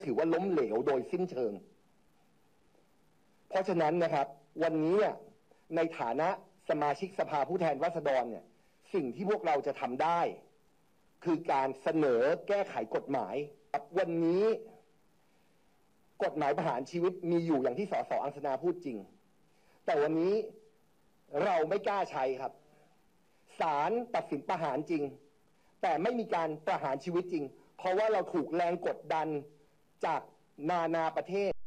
ถือว่าล้มเหลวโดยสิ้นเชิงเพราะฉะนั้นนะครับวันนี้ในฐานะสมาชิกสภาผู้แทนราษฎรเนี่ยสิ่งที่พวกเราจะทำได้คือการเสนอแก้ไขกฎหมายวันนี้กฎหมายประหารชีวิตมีอยู่อย่างที่สส.อังสนาพูดจริงแต่วันนี้เราไม่กล้าใช้ครับศาลตัดสินประหารจริงแต่ไม่มีการประหารชีวิตจริงเพราะว่าเราถูกแรงกดดันจากนานาประเทศ